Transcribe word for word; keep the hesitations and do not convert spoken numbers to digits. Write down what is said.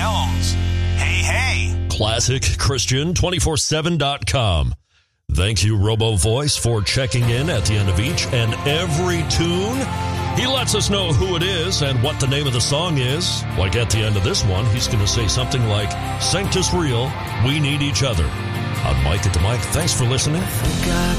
Jones. Hey, hey. Classic Christian two four seven dot com. Thank you, Robo Voice, for checking in at the end of each and every tune. He lets us know who it is and what the name of the song is. Like at the end of this one, he's going to say something like, Sanctus Real, we need each other. I'm Mike at the mic. Thanks for listening.